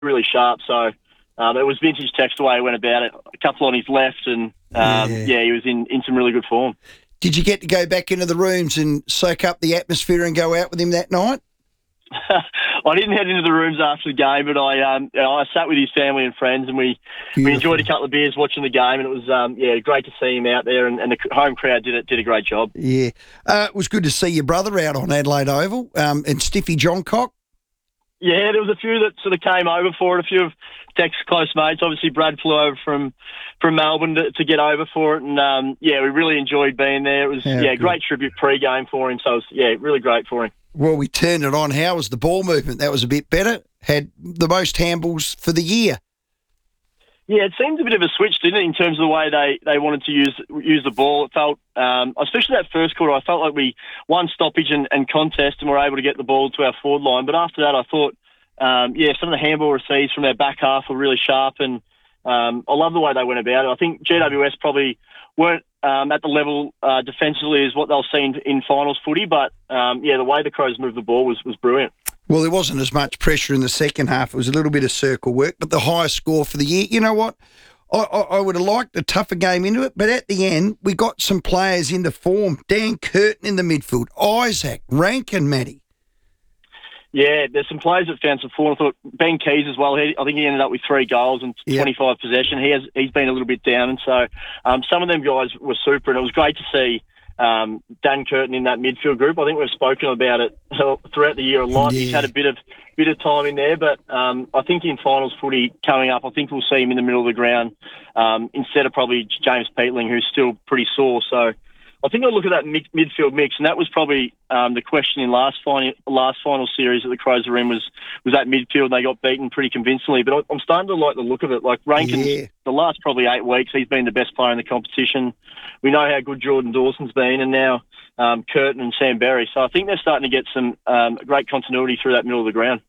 really sharp. So it was vintage text the way he went about it. A couple on his left, and he was in some really good form. Did you get to go back into the rooms and soak up the atmosphere and go out with him that night? I didn't head into the rooms after the game, but I sat with his family and friends, and we enjoyed a couple of beers watching the game, and it was great to see him out there, and the home crowd did a great job. Yeah, it was good to see your brother out on Adelaide Oval, and Stiffy Johncock. Yeah, there was a few that sort of came over for it. A few of Tech's close mates. Obviously, Brad flew over from Melbourne to get over for it, and we really enjoyed being there. It was great tribute pre-game for him, so it was really great for him. Well, we turned it on. How was the ball movement? That was a bit better. Had the most handballs for the year. Yeah, it seemed a bit of a switch, didn't it, in terms of the way they wanted to use the ball. It felt, especially that first quarter, I felt like we won stoppage and contest and were able to get the ball to our forward line. But after that, I thought, some of the handball receives from their back half were really sharp, and I love the way they went about it. I think GWS probably weren't at the level defensively as what they'll see in finals footy, but the way the Crows moved the ball was brilliant. Well, there wasn't as much pressure in the second half. It was a little bit of circle work, but the highest score for the year. You know what? I would have liked a tougher game into it, but at the end, we got some players into form. Dan Curtin in the midfield, Isaac, Rankin, Matty. Yeah, there's some players that found some form. I thought Ben Keys as well. I think he ended up with 3 goals and 25 possession. He's been a little bit down, and so some of them guys were super, and it was great to see Dan Curtin in that midfield group. I think we've spoken about it throughout the year a lot. Yeah. He's had a bit of time in there, but I think in finals footy coming up, I think we'll see him in the middle of the ground instead of probably James Peatling, who's still pretty sore. So I think I'll look at that midfield mix, and that was probably the question in last final series that the Crows were in was that midfield. They got beaten pretty convincingly, but I'm starting to like the look of it. Like Rankin, the last probably 8 weeks, he's been the best player in the competition. We know how good Jordan Dawson's been, and now Curtin and Sam Berry. So I think they're starting to get some great continuity through that middle of the ground.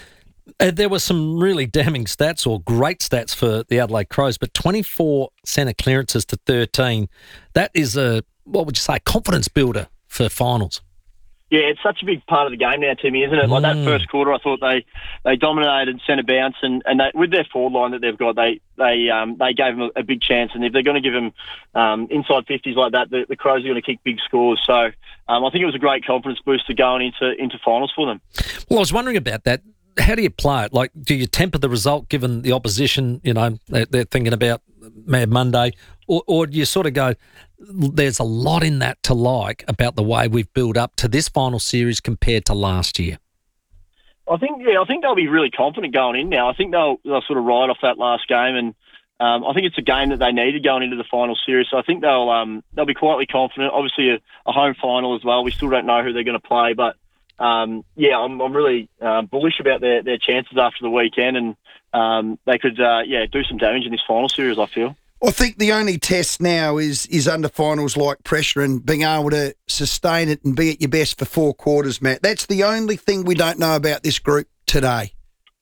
There were some really damning stats, or great stats for the Adelaide Crows, but 24 centre clearances to 13. That is what would you say, confidence builder for finals? Yeah, it's such a big part of the game now, Timmy, isn't it? Like that first quarter, I thought they dominated centre bounce, and they, with their forward line that they've got, they gave them a big chance. And if they're going to give them inside 50s like that, the Crows are going to kick big scores. So I think it was a great confidence booster going into finals for them. Well, I was wondering about that. How do you play it? Like, do you temper the result given the opposition, they're thinking about Mad Monday, or do you sort of go, there's a lot in that to like about the way we've built up to this final series compared to last year? I think they'll be really confident going in now. I think they'll sort of ride off that last game, and I think it's a game that they needed going into the final series. So I think they'll be quietly confident. Obviously, a home final as well. We still don't know who they're going to play, but I'm really bullish about their chances after the weekend, and they could do some damage in this final series, I feel. I think the only test now is under finals like pressure and being able to sustain it and be at your best for 4 quarters, Matt. That's the only thing we don't know about this group today.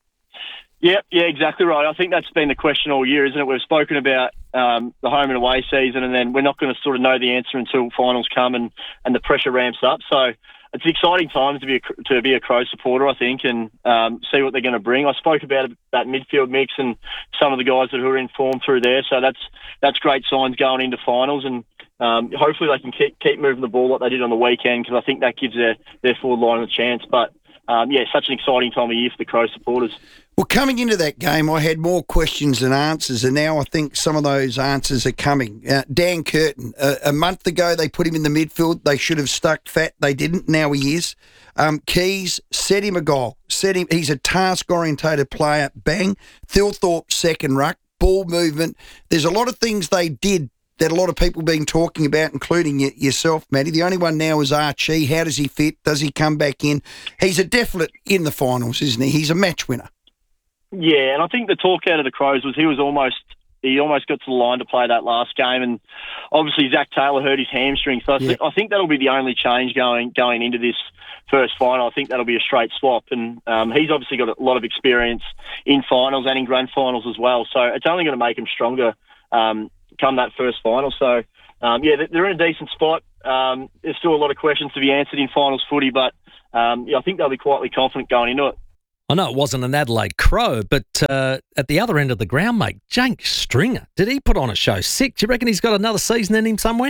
Yeah, exactly right. I think that's been the question all year, isn't it? We've spoken about the home and away season, and then we're not going to sort of know the answer until finals come and the pressure ramps up. So it's an exciting time to be a Crow supporter, I think, and see what they're going to bring. I spoke about that midfield mix and some of the guys that are in form through there, so that's great signs going into finals, and hopefully they can keep moving the ball like they did on the weekend, because I think that gives their forward line a chance. But such an exciting time of year for the Crow supporters. Well, coming into that game, I had more questions than answers, and now I think some of those answers are coming. Dan Curtin, a month ago they put him in the midfield. They should have stuck fat. They didn't. Now he is. Keys, set him a goal. He's a task-orientated player. Bang. Thilthorpe, second ruck. Ball movement. There's a lot of things they did that a lot of people have been talking about, including yourself, Matty. The only one now is Archie. How does he fit? Does he come back in? He's a definite in the finals, isn't he? He's a match winner. Yeah, and I think the talk out of the Crows was he almost got to the line to play that last game, and obviously Zach Taylor hurt his hamstring. So I think that'll be the only change going into this first final. I think that'll be a straight swap, and he's obviously got a lot of experience in finals and in grand finals as well. So it's only going to make him stronger come that first final. So they're in a decent spot. There's still a lot of questions to be answered in finals footy, but I think they'll be quietly confident going into it. I know it wasn't an Adelaide Crow, but at the other end of the ground, mate, Jake Stringer, did he put on a show? Sick. Do you reckon he's got another season in him somewhere?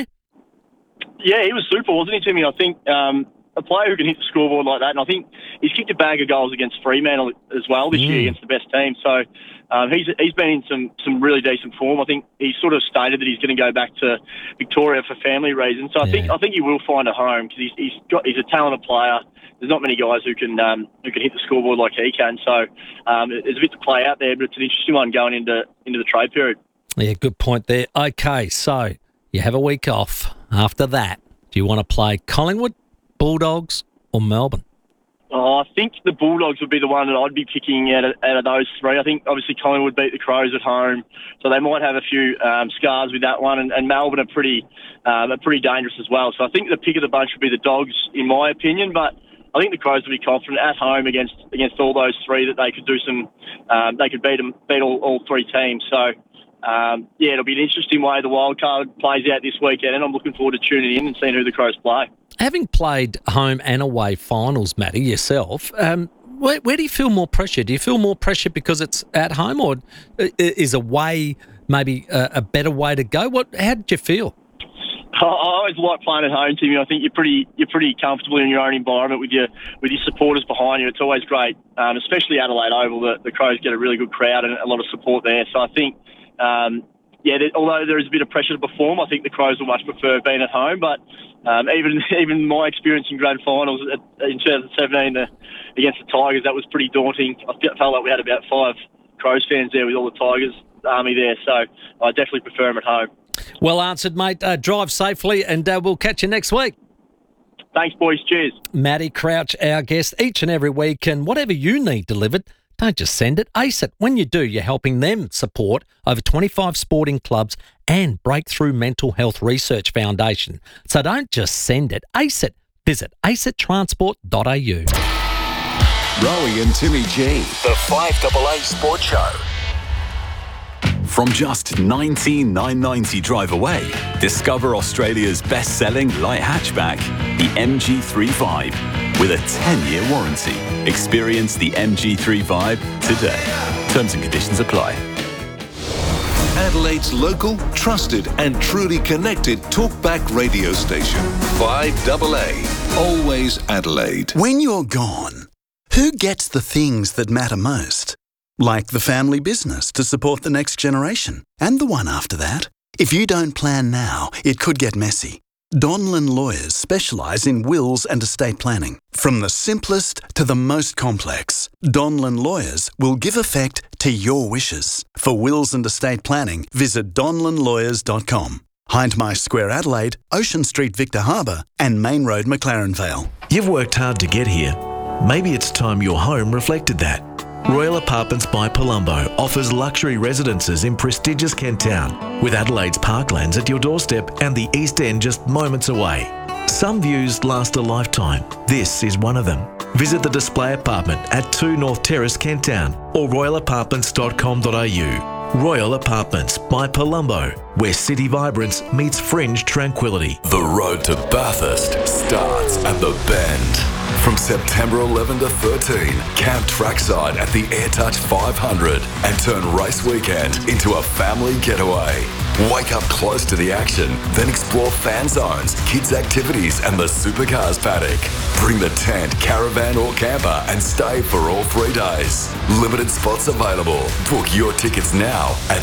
Yeah, he was super, wasn't he, Timmy? I think a player who can hit the scoreboard like that, and I think he's kicked a bag of goals against Fremantle as well this year against the best team. So he's been in some really decent form. I think he's sort of stated that he's going to go back to Victoria for family reasons. So I think he will find a home because he's a talented player. There's not many guys who can hit the scoreboard like he can. So there's a bit to play out there, but it's an interesting one going into the trade period. Yeah, good point there. Okay, so you have a week off. After that, do you want to play Collingwood, Bulldogs, or Melbourne? I think the Bulldogs would be the one that I'd be picking out of those three. I think obviously Collingwood beat the Crows at home, so they might have a few scars with that one. And Melbourne are pretty dangerous as well. So I think the pick of the bunch would be the Dogs, in my opinion. But I think the Crows would be confident at home against all those three that they could do they could beat all three teams. So it'll be an interesting way the wild card plays out this weekend, and I'm looking forward to tuning in and seeing who the Crows play. Having played home and away finals, Matty, yourself, where do you feel more pressure? Do you feel more pressure because it's at home, or is away maybe a better way to go? How did you feel? I always like playing at home, Timmy. I think you're pretty comfortable in your own environment with your supporters behind you. It's always great, especially Adelaide Oval. The Crows get a really good crowd and a lot of support there. So I think, although there is a bit of pressure to perform, I think the Crows will much prefer being at home. But even my experience in grand finals in 2017 against the Tigers, that was pretty daunting. I felt like we had about 5 Crows fans there with all the Tigers army there. So I definitely prefer them at home. Well answered, mate. Drive safely, and we'll catch you next week. Thanks, boys. Cheers. Matty Crouch, our guest, each and every week. And whatever you need delivered, don't just send it, ace it. When you do, you're helping them support over 25 sporting clubs and Breakthrough Mental Health Research Foundation. So don't just send it, ace it. Visit aceittransport.au. Rowie and Timmy G, the 5AA Sports Show. From just $19,990 drive away, discover Australia's best-selling light hatchback, the MG3 with a 10-year warranty. Experience the MG3 today. Terms and conditions apply. Adelaide's local, trusted and truly connected talkback radio station. 5AA. Always Adelaide. When you're gone, who gets the things that matter most? Like the family business to support the next generation and the one after that. If you don't plan now, it could get messy. Donlan Lawyers specialise in wills and estate planning. From the simplest to the most complex, Donlan Lawyers will give effect to your wishes. For wills and estate planning, visit donlanlawyers.com. Hindmarsh Square Adelaide, Ocean Street Victor Harbour and Main Road McLaren Vale. You've worked hard to get here. Maybe it's time your home reflected that. Royal Apartments by Palumbo offers luxury residences in prestigious Kent Town, with Adelaide's parklands at your doorstep and the East End just moments away. Some views last a lifetime. This is one of them. Visit the display apartment at 2 North Terrace, Kent Town, or royalapartments.com.au. Royal Apartments by Palumbo, where city vibrance meets fringe tranquility. The road to Bathurst starts at the Bend. From September 11 to 13, camp trackside at the AirTouch 500 and turn race weekend into a family getaway. Wake up close to the action, then explore fan zones, kids' activities and the supercars paddock. Bring the tent, caravan or camper and stay for all 3 days. Limited spots available. Book your tickets now at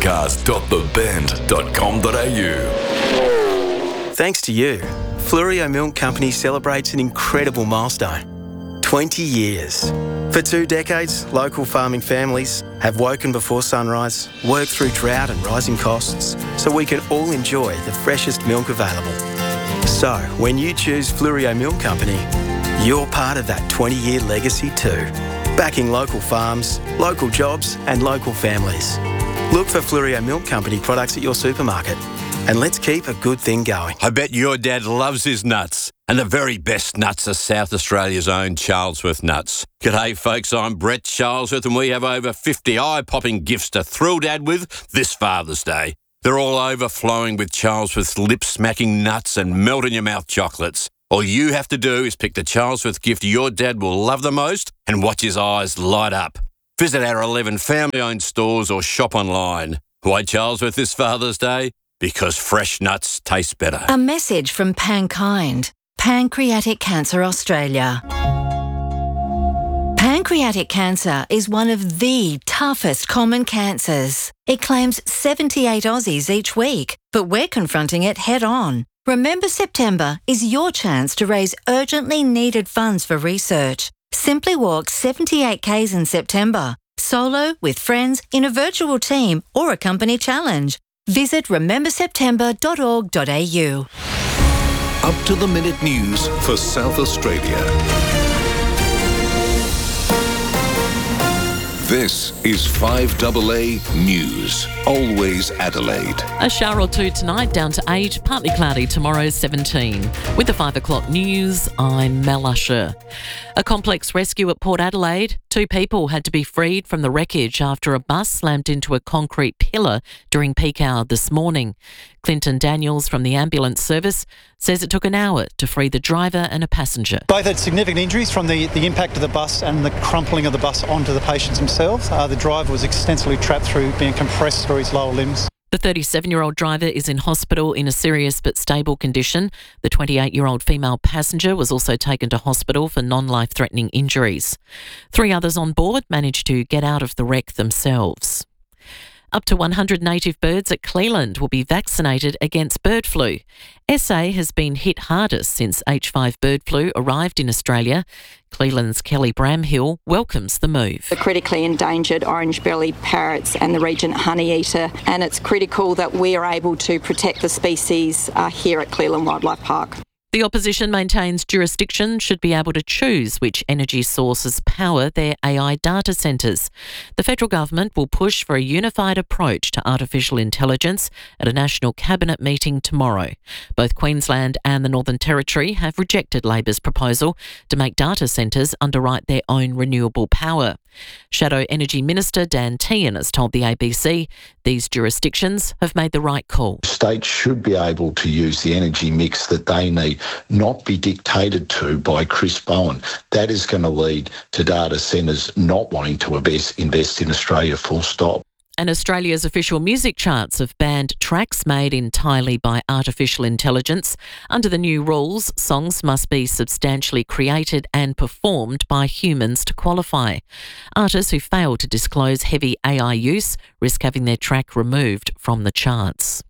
supercars.thebend.com.au. Thanks to you, Fleurieu Milk Company celebrates an incredible milestone. 20 years. For 2 decades, local farming families have woken before sunrise, worked through drought and rising costs, so we can all enjoy the freshest milk available. So, when you choose Fleurieu Milk Company, you're part of that 20-year legacy too. Backing local farms, local jobs and local families. Look for Fleurieu Milk Company products at your supermarket. And let's keep a good thing going. I bet your dad loves his nuts. And the very best nuts are South Australia's own Charlesworth nuts. G'day folks, I'm Brett Charlesworth and we have over 50 eye-popping gifts to thrill Dad with this Father's Day. They're all overflowing with Charlesworth's lip-smacking nuts and melt-in-your-mouth chocolates. All you have to do is pick the Charlesworth gift your dad will love the most and watch his eyes light up. Visit our 11 family-owned stores or shop online. Why Charlesworth this Father's Day? Because fresh nuts taste better. A message from Pankind, Pancreatic Cancer Australia. Pancreatic cancer is one of the toughest common cancers. It claims 78 Aussies each week, but we're confronting it head on. Remember September is your chance to raise urgently needed funds for research. Simply walk 78 Ks in September, solo, with friends, in a virtual team or a company challenge. Visit rememberseptember.org.au. Up-to-the-minute news for South Australia. This is 5AA News. Always Adelaide. A shower or two tonight, down to 8, partly cloudy tomorrow, 17. With the 5 o'clock news, I'm Mel Usher. A complex rescue at Port Adelaide. 2 people had to be freed from the wreckage after a bus slammed into a concrete pillar during peak hour this morning. Clinton Daniels from the ambulance service says it took an hour to free the driver and a passenger. Both had significant injuries from the impact of the bus and the crumpling of the bus onto the patients themselves. The driver was extensively trapped through being compressed through his lower limbs. The 37-year-old driver is in hospital in a serious but stable condition. The 28-year-old female passenger was also taken to hospital for non-life-threatening injuries. 3 others on board managed to get out of the wreck themselves. Up to 100 native birds at Cleland will be vaccinated against bird flu. SA has been hit hardest since H5 bird flu arrived in Australia. Cleland's Kelly Bramhill welcomes the move. The critically endangered orange-bellied parrots and the regent honeyeater, and it's critical that we are able to protect the species here at Cleland Wildlife Park. The opposition maintains jurisdictions should be able to choose which energy sources power their AI data centres. The federal government will push for a unified approach to artificial intelligence at a national cabinet meeting tomorrow. Both Queensland and the Northern Territory have rejected Labor's proposal to make data centres underwrite their own renewable power. Shadow Energy Minister Dan Tehan has told the ABC these jurisdictions have made the right call. States should be able to use the energy mix that they need, not be dictated to by Chris Bowen. That is going to lead to data centres not wanting to invest in Australia, full stop. And Australia's official music charts have banned tracks made entirely by artificial intelligence. Under the new rules, songs must be substantially created and performed by humans to qualify. Artists who fail to disclose heavy AI use risk having their track removed from the charts.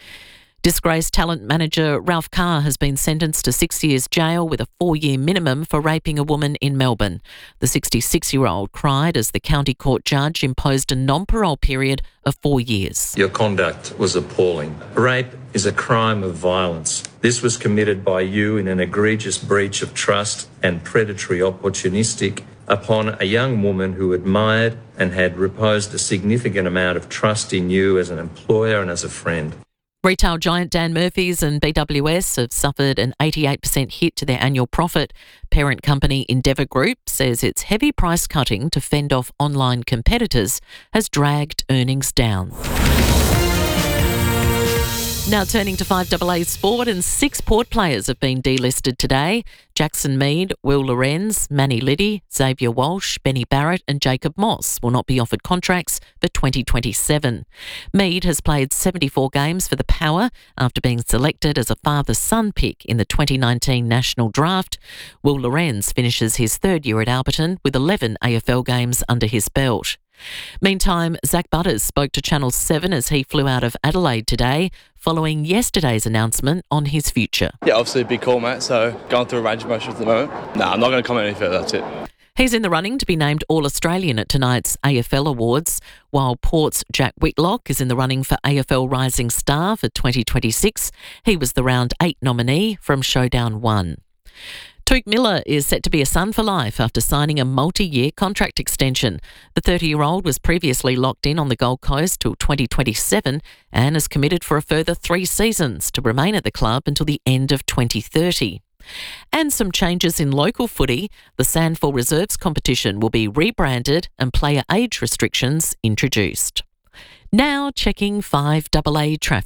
Disgraced talent manager Ralph Carr has been sentenced to 6 years jail with a 4-year minimum for raping a woman in Melbourne. The 66-year-old cried as the county court judge imposed a non-parole period of 4 years. Your conduct was appalling. Rape is a crime of violence. This was committed by you in an egregious breach of trust and predatory opportunistic upon a young woman who admired and had reposed a significant amount of trust in you as an employer and as a friend. Retail giant Dan Murphy's and BWS have suffered an 88% hit to their annual profit. Parent company Endeavour Group says its heavy price cutting to fend off online competitors has dragged earnings down. Now turning to 5AA sport, and 6 Port players have been delisted today. Jackson Mead, Will Lorenz, Manny Liddy, Xavier Walsh, Benny Barrett and Jacob Moss will not be offered contracts for 2027. Mead has played 74 games for the Power after being selected as a father-son pick in the 2019 National Draft. Will Lorenz finishes his 3rd year at Alberton with 11 AFL games under his belt. Meantime, Zach Butters spoke to Channel 7 as he flew out of Adelaide today, following yesterday's announcement on his future. Yeah, obviously a big call, mate, so going through a range of emotions at the moment. I'm not going to comment any further, that's it. He's in the running to be named All-Australian at tonight's AFL Awards, while Port's Jack Whitlock is in the running for AFL Rising Star for 2026. He was the Round 8 nominee from Showdown 1. Tuke Miller is set to be a Sun for life after signing a multi-year contract extension. The 30-year-old was previously locked in on the Gold Coast till 2027 and is committed for a further 3 seasons to remain at the club until the end of 2030. And some changes in local footy. The SANFL Reserves competition will be rebranded and player age restrictions introduced. Now checking 5AA traffic.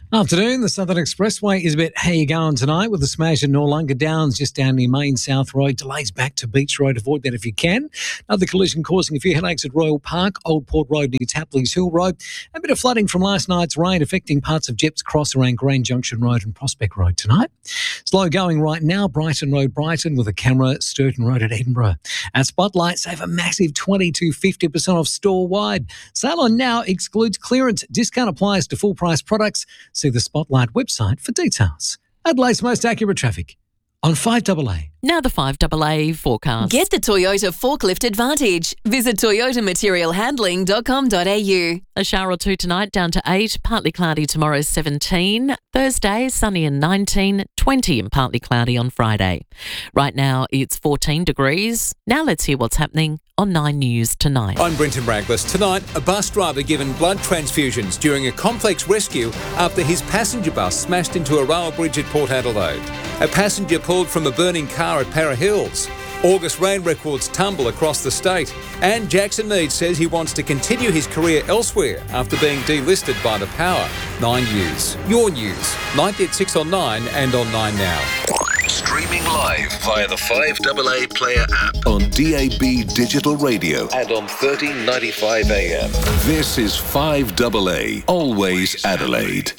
Afternoon, the Southern Expressway is a bit how you going tonight with the smash at Noarlunga Downs just down near Main South Road. Delays back to Beach Road. Avoid that if you can. Another collision causing a few headaches at Royal Park, Old Port Road near Tapley's Hill Road. A bit of flooding from last night's rain affecting parts of Jeps Cross around Grand Junction Road and Prospect Road tonight. Slow going right now, Brighton Road, Brighton with a camera, Sturton Road at Edinburgh. At Spotlight, save a massive 20 to 50% off store-wide. Sale on now excludes clearance. Discount applies to full-price products. See the Spotlight website for details. Adelaide's most accurate traffic on 5AA. Now the 5AA forecast. Get the Toyota Forklift Advantage. Visit toyotamaterialhandling.com.au. A shower or two tonight, down to 8. Partly cloudy tomorrow, 17. Thursday, sunny and 19. 20 and partly cloudy on Friday. Right now, it's 14 degrees. Now let's hear what's happening on 9 News tonight. I'm Brenton Braglis. Tonight, a bus driver given blood transfusions during a complex rescue after his passenger bus smashed into a rail bridge at Port Adelaide. A passenger pulled from a burning car at Para Hills. August rain records tumble across the state. And Jackson Mead says he wants to continue his career elsewhere after being delisted by the Power. 9 News. Your news. 9 at 6 on 9 and on 9 Now. Streaming live via the 5AA Player app on DAB Digital Radio and on 1395 AM. This is 5AA, always Adelaide.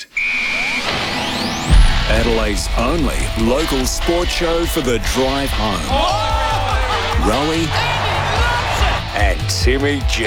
Adelaide's only local sports show for the drive home. Rowie and Timmy G.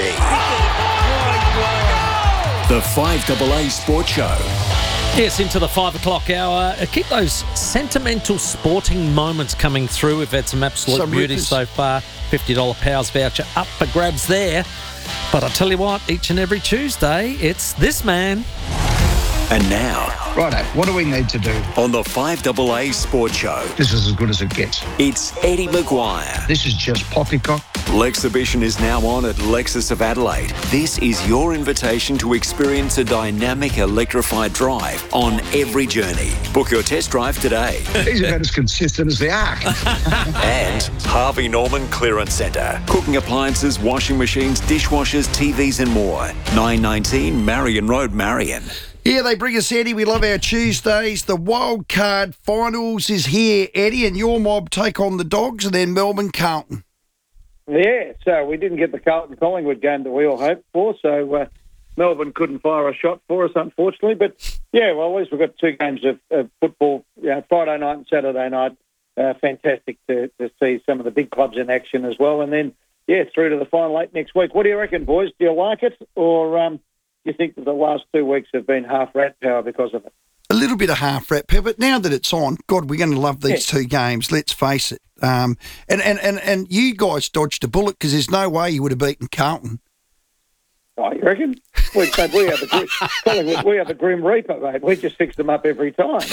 The 5AA Sports Show. Yes, into the 5 o'clock hour. Keep those sentimental sporting moments coming through. We've had some absolute beauty so far. $50 Powers voucher up for grabs there. But I tell you what, each and every Tuesday, it's this man. And now, righto, what do we need to do? On the 5AA Sports Show. This is as good as it gets. It's Eddie Maguire. This is just poppycock. Lexhibition is now on at Lexus of Adelaide. This is your invitation to experience a dynamic electrified drive on every journey. Book your test drive today. He's about as consistent as the Ark. And Harvey Norman Clearance Centre. Cooking appliances, washing machines, dishwashers, TVs and more. 919 Marion Road, Marion. Yeah, they bring us, Eddie. We love our Tuesdays. The wild card finals is here, Eddie, and your mob take on the Dogs and then Melbourne Carlton. Yeah, so we didn't get the Carlton-Collingwood game that we all hoped for, so Melbourne couldn't fire a shot for us, unfortunately. But, yeah, well, at least we've got 2 games of football, Friday night and Saturday night. Fantastic to see some of the big clubs in action as well. And then, yeah, through to the final 8 next week. What do you reckon, boys? Do you like it, or you think that the last 2 weeks have been half rat power because of it? A little bit of half rat power, but now that it's on, God, we're going to love these 2 games. Let's face it. And you guys dodged a bullet because there's no way you would have beaten Carlton. Oh, you reckon? We are the Grim Reaper, mate. We just fix them up every time.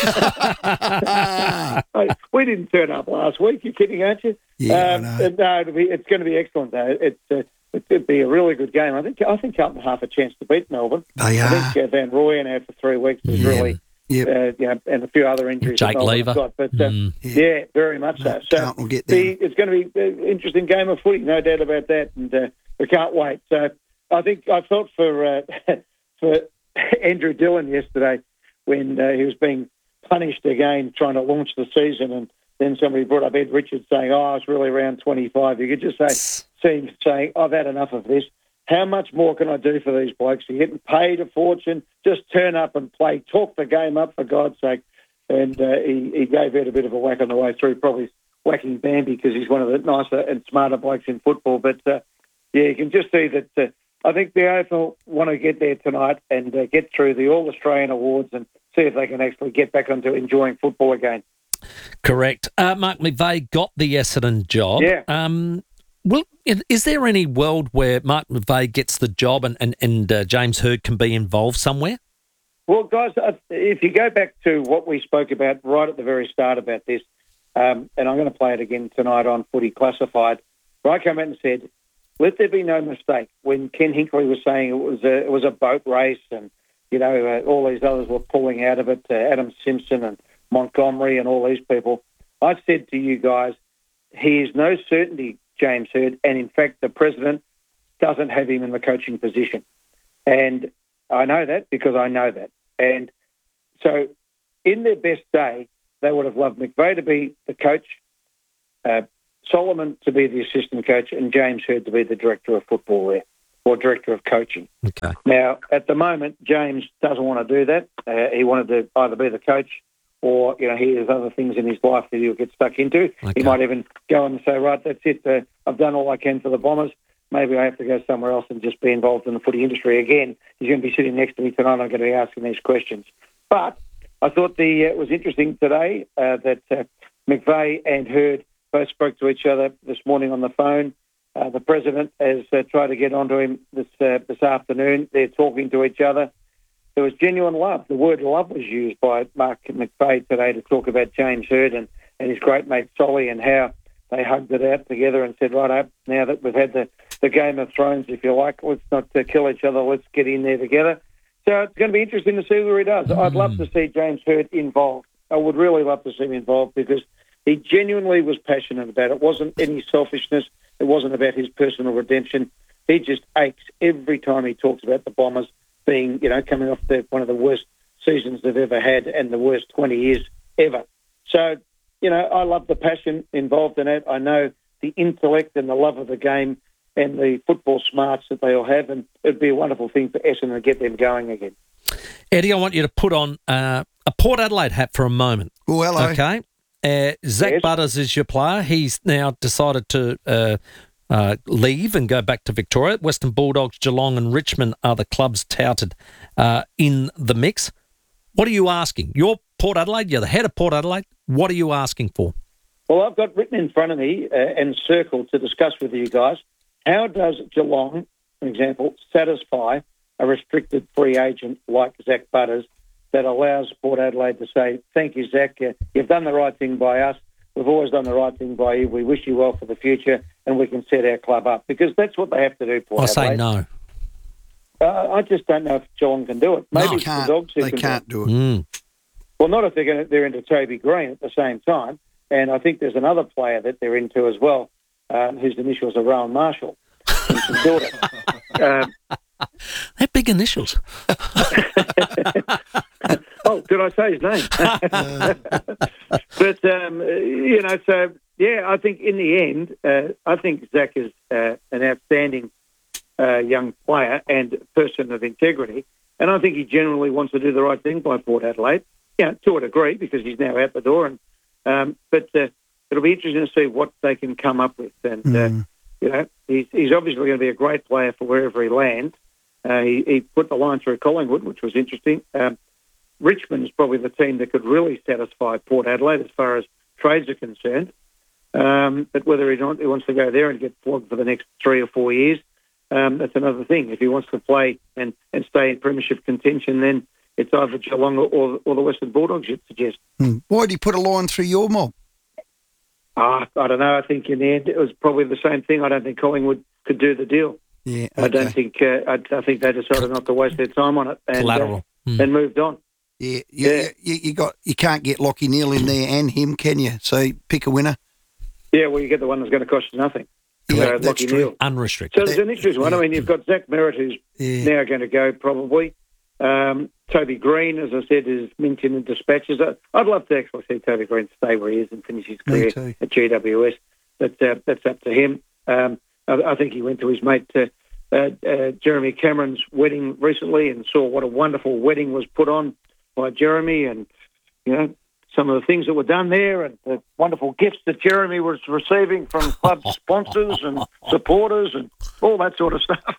We didn't turn up last week. You're kidding, aren't you? Yeah, I know. No, it's going to be excellent, though. It'd be a really good game. I think Carlton have a chance to beat Melbourne. They are. I think Van Rooyen out for 3 weeks is really, and a few other injuries. Jake Lever. But yeah, very much so. So will get there. It's going to be an interesting game of footy, no doubt about that, and we can't wait. So I think I felt for Andrew Dillon yesterday when he was being punished again trying to launch the season, and then somebody brought up Ed Richards saying, it's really around 25. You could just see him saying, I've had enough of this. How much more can I do for these blokes? You're getting paid a fortune. Just turn up and play. Talk the game up, for God's sake. And he gave Ed a bit of a whack on the way through, probably whacking Bambi because he's one of the nicer and smarter blokes in football. But, you can just see that I think the AFL want to get there tonight and get through the All-Australian Awards and see if they can actually get back onto enjoying football again. Correct. Mark McVeigh got the Essendon job. Yeah. Well, is there any world where Mark McVeigh gets the job and James Hird can be involved somewhere? Well, guys, if you go back to what we spoke about right at the very start about this, and I'm going to play it again tonight on Footy Classified, where I came out and said, let there be no mistake. When Ken Hinkley was saying it was a boat race and, all these others were pulling out of it, Adam Simpson and Montgomery and all these people, I said to you guys, he is no certainty, James Hird, and in fact the president doesn't have him in the coaching position. And I know that because I know that. And So in their best day, they would have loved McVeigh to be the coach, Solomon to be the assistant coach, and James Hird to be the director of football there, or director of coaching. Okay. Now, at the moment, James doesn't want to do that. He wanted to either be the coach or, he has other things in his life that he'll get stuck into. Okay. He might even go and say, right, that's it. I've done all I can for the Bombers. Maybe I have to go somewhere else and just be involved in the footy industry again. He's going to be sitting next to me tonight. I'm going to be asking these questions. But I thought it was interesting today that McVeigh and Hird both spoke to each other this morning on the phone. The president has tried to get onto him this afternoon. They're talking to each other. There was genuine love. The word love was used by Mark McVeigh today to talk about James Hird and his great mate Solly and how they hugged it out together and said, right, now that we've had the Game of Thrones, if you like, let's not kill each other, let's get in there together. So it's going to be interesting to see where he does. I'd love to see James Hird involved. I would really love to see him involved because he genuinely was passionate about it. It wasn't any selfishness. It wasn't about his personal redemption. He just aches every time he talks about the Bombers being, coming off one of the worst seasons they've ever had and the worst 20 years ever. So, I love the passion involved in it. I know the intellect and the love of the game and the football smarts that they all have, and it'd be a wonderful thing for Essendon to get them going again. Eddie, I want you to put on a Port Adelaide hat for a moment. Oh, hello. Okay. Zach Butters is your player. He's now decided to leave and go back to Victoria. Western Bulldogs, Geelong and Richmond are the clubs touted in the mix. What are you asking? You're Port Adelaide. You're the head of Port Adelaide. What are you asking for? Well, I've got written in front of me and circled to discuss with you guys, how does Geelong, for example, satisfy a restricted free agent like Zach Butters that allows Port Adelaide to say, thank you, Zach, you've done the right thing by us. We've always done the right thing by you. We wish you well for the future and we can set our club up. Because that's what they have to do, Port Adelaide. I say no. I just don't know if Geelong can do it. Maybe it's the Dogs who they can't do it. Mm. Well, not if they're into Toby Green at the same time. And I think there's another player that they're into as well, whose initials are Rowan Marshall. They're big initials. Oh, did I say his name? But, so, yeah, I think in the end, I think Zach is an outstanding young player and person of integrity. And I think he generally wants to do the right thing by Port Adelaide, to a degree, because he's now out the door. But it'll be interesting to see what they can come up with. And, he's obviously going to be a great player for wherever he lands. He put the line through Collingwood, which was interesting. Richmond is probably the team that could really satisfy Port Adelaide as far as trades are concerned. But whether he wants to go there and get flogged for the next 3 or 4 years, that's another thing. If he wants to play and stay in premiership contention, then it's either Geelong or the Western Bulldogs, you'd suggest. Why did he put a line through your mob? I don't know. I think in the end it was probably the same thing. I don't think Collingwood could do the deal. Yeah, okay. I don't think. I think they decided not to waste their time on it and moved on. Yeah. You can't get Lockie Neal in there and him, can you? So pick a winner. Yeah, well, you get the one that's going to cost you nothing. Yeah, that's Lockie true. Neal. Unrestricted. So there's an interesting one. I mean, you've got Zach Merritt, who's now going to go probably. Toby Green, as I said, is mentioned in dispatches. I'd love to actually see Toby Green stay where he is and finish his career at GWS. But that's up to him. I think he went to his mate Jeremy Cameron's wedding recently and saw what a wonderful wedding was put on by Jeremy, and some of the things that were done there and the wonderful gifts that Jeremy was receiving from club sponsors and supporters and all that sort of stuff.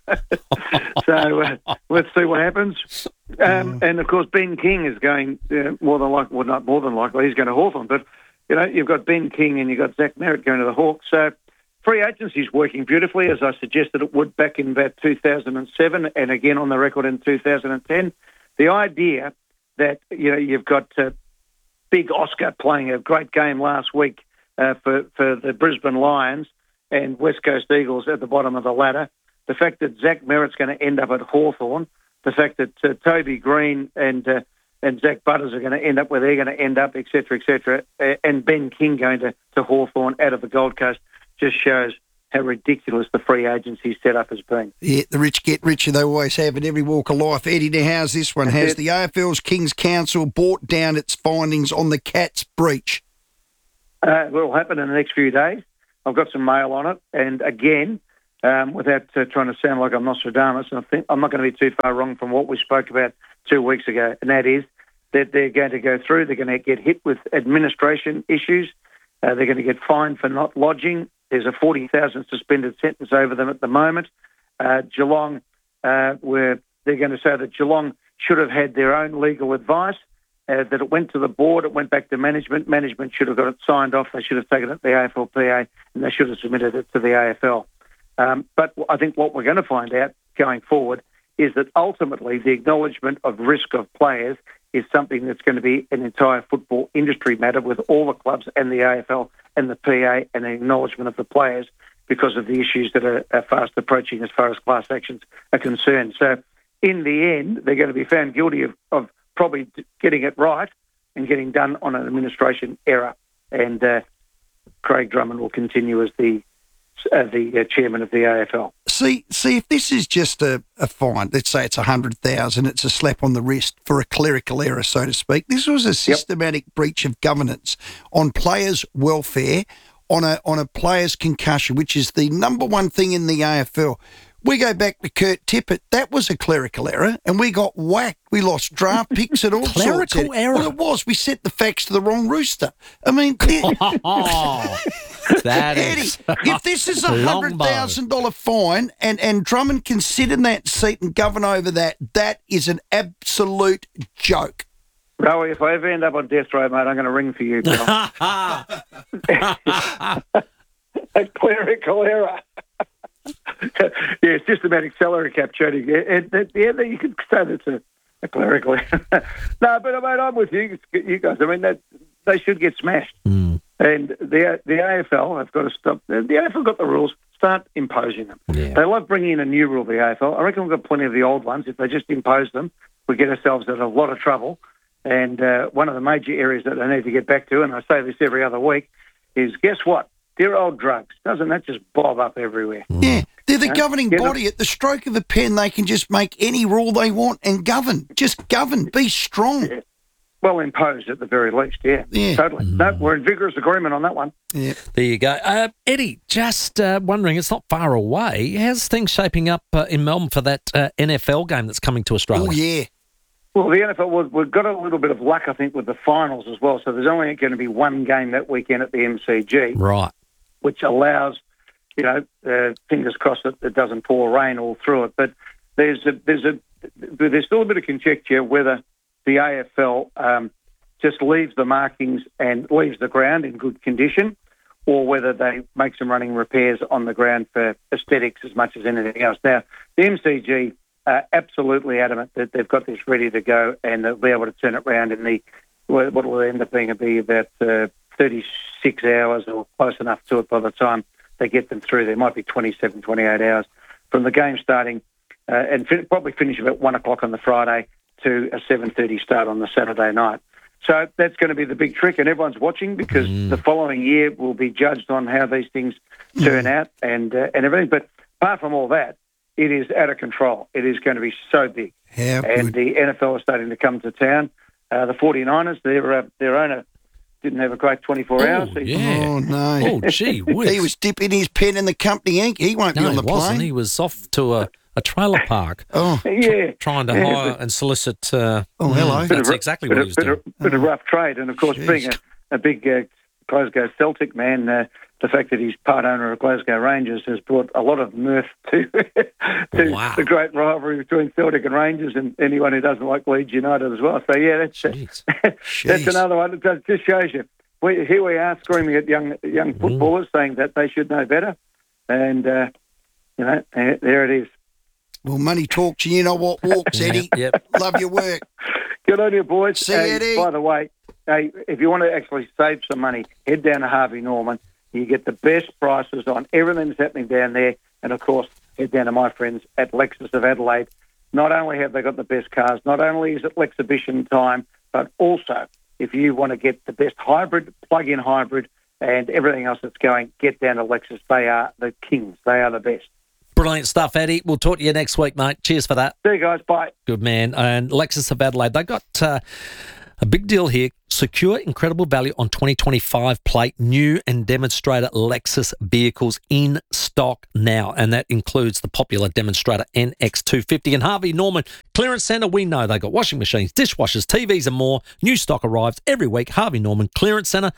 So let's see what happens. And, of course, Ben King is going more than likely, well, not more than likely, he's going to Hawthorn. But, you've got Ben King and you've got Zach Merritt going to the Hawks. So free agency is working beautifully, as I suggested it would back in about 2007 and again on the record in 2010. The idea that, you've got Big Oscar playing a great game last week for the Brisbane Lions and West Coast Eagles at the bottom of the ladder. The fact that Zach Merritt's going to end up at Hawthorn, the fact that Toby Green and Zach Butters are going to end up where they're going to end up, et cetera, and Ben King going to Hawthorn out of the Gold Coast just shows how ridiculous the free agency setup has been. Yeah, the rich get richer. They always have in every walk of life. Eddie, now how's this one? Has the AFL's King's Council brought down its findings on the Cats breach? It will happen in the next few days. I've got some mail on it. And again, without trying to sound like I'm Nostradamus, I think I'm not going to be too far wrong from what we spoke about 2 weeks ago, and that is that they're going to go through, they're going to get hit with administration issues, they're going to get fined for not lodging. There's a 40,000 suspended sentence over them at the moment. Geelong, where they're going to say that Geelong should have had their own legal advice, that it went to the board, it went back to management. Management should have got it signed off. They should have taken it to the AFLPA, and they should have submitted it to the AFL. But I think what we're going to find out going forward is that ultimately the acknowledgement of risk of players is something that's going to be an entire football industry matter with all the clubs and the AFL and the PA, and the acknowledgement of the players because of the issues that are fast approaching as far as class actions are concerned. So in the end, they're going to be found guilty of probably getting it right and getting done on an administration error. And Craig Drummond will continue as the chairman of the AFL. See, if this is just a fine, let's say it's 100,000, it's a slap on the wrist for a clerical error, so to speak. This was a systematic breach of governance on players' welfare, on a player's concussion, which is the number one thing in the AFL. We go back to Kurt Tippett. That was a clerical error, and we got whacked. We lost draft picks and all sorts. Clerical error? Well, it was. We set the facts to the wrong rooster. I mean, that Eddie, is if this is a $100,000 fine and Drummond can sit in that seat and govern over that, that is an absolute joke. Rowie, if I ever end up on death row, mate, I'm going to ring for you. A clerical error. Yeah, systematic salary cap cheating. Yeah, you could say that's a clerical error. No, but mate, I'm with you guys. I mean, they should get smashed. And the AFL have got to stop. The AFL got the rules. Start imposing them. Yeah. They love bringing in a new rule, the AFL. I reckon we've got plenty of the old ones. If they just impose them, we get ourselves in a lot of trouble. And one of the major areas that I need to get back to, and I say this every other week, is guess what? Dear old drugs. Doesn't that just bob up everywhere? Yeah. They're the governing body. At the stroke of a pen, they can just make any rule they want and govern. Just govern. Be strong. Yeah. Well, imposed at the very least, yeah. Totally. No, we're in vigorous agreement on that one. Yeah. There you go. Eddie, just wondering, it's not far away. How's things shaping up in Melbourne for that NFL game that's coming to Australia? Oh, yeah. Well, the NFL, we've got a little bit of luck, I think, with the finals as well. So there's only going to be one game that weekend at the MCG. Right. Which allows, fingers crossed that it doesn't pour rain all through it. But there's still a bit of conjecture whether the AFL just leaves the markings and leaves the ground in good condition, or whether they make some running repairs on the ground for aesthetics as much as anything else. Now, the MCG are absolutely adamant that they've got this ready to go and they'll be able to turn it around in what will end up being about 36 hours or close enough to it by the time they get them through. There might be 27, 28 hours from the game starting and probably finish about 1 o'clock on the Friday to a 7:30 start on the Saturday night. So that's going to be the big trick, and everyone's watching because the following year will be judged on how these things turn out and everything. But apart from all that, it is out of control. It is going to be so big. And the NFL is starting to come to town. The 49ers, their owner didn't have a great 24 hours. Oh, no. Oh, gee whiz. He was dipping his pen in the company ink. He won't be on the plane. He was off to a trailer park. Trying to hire and solicit. Hello. That's exactly what he was doing. Bit of rough trade. And, of course, being a big Glasgow Celtic man, the fact that he's part owner of Glasgow Rangers has brought a lot of mirth to the great rivalry between Celtic and Rangers, and anyone who doesn't like Leeds United as well. So, yeah, that's another one. It just shows you. Here we are screaming at young footballers saying that they should know better. And, there it is. Well, money talks, and you know what walks, Eddie. Yep. Love your work. Good on you, boys. See you, Eddie. By the way, if you want to actually save some money, head down to Harvey Norman. You get the best prices on everything that's happening down there. And, of course, head down to my friends at Lexus of Adelaide. Not only have they got the best cars, not only is it Lexhibition time, but also if you want to get the best hybrid, plug-in hybrid and everything else that's going, get down to Lexus. They are the kings. They are the best. Brilliant stuff, Eddie. We'll talk to you next week, mate. Cheers for that. See you guys. Bye. Good man. And Lexus of Adelaide, they got a big deal here. Secure incredible value on 2025 plate, new and demonstrator Lexus vehicles in stock now. And that includes the popular demonstrator NX250. And Harvey Norman Clearance Centre, we know they got washing machines, dishwashers, TVs and more. New stock arrives every week. Harvey Norman Clearance Centre,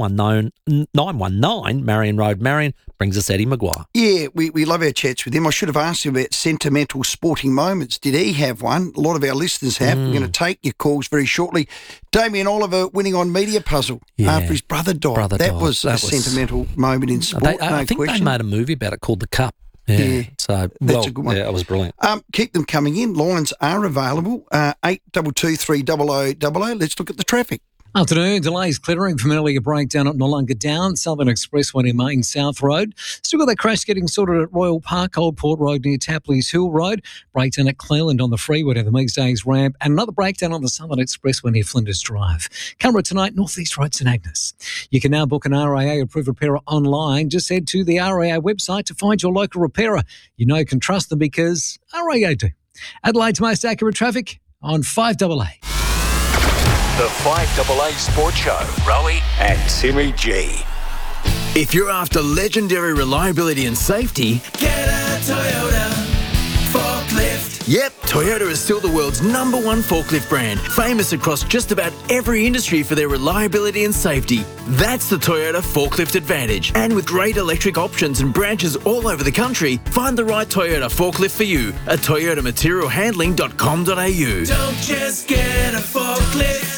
919 Marion Road, Marion. Brings us Eddie Maguire. Yeah, we love our chats with him. I should have asked him about sentimental sporting moments. Did he have one? A lot of our listeners have. We're going to take your calls very shortly. Damien Oliver winning on Media Puzzle after his brother died. That was a sentimental moment in sport, I think they made a movie about it called The Cup. Yeah. So, that's a good one. Yeah, it was brilliant. Keep them coming in. Lines are available. 8223 300 00. Let's look at the traffic. Afternoon, delays clearing from earlier breakdown at Nollunga Downs, Southern Expressway in Main South Road. Still got that crash getting sorted at Royal Park, Old Port Road near Tapley's Hill Road. Breakdown at Cleland on the freeway to the Meadsdays ramp. And another breakdown on the Southern Expressway near Flinders Drive. Camera tonight, North East Road, St Agnes. You can now book an RAA approved repairer online. Just head to the RAA website to find your local repairer. You know you can trust them because RAA do. Adelaide's most accurate traffic on 5AA. The 5AA Sports Show, Rowie and Timmy G. If you're after legendary reliability and safety, get a Toyota forklift. Yep, Toyota is still the world's #1 forklift brand, famous across just about every industry for their reliability and safety. That's the Toyota Forklift Advantage. And with great electric options and branches all over the country, find the right Toyota forklift for you at toyotamaterialhandling.com.au. Don't just get a forklift.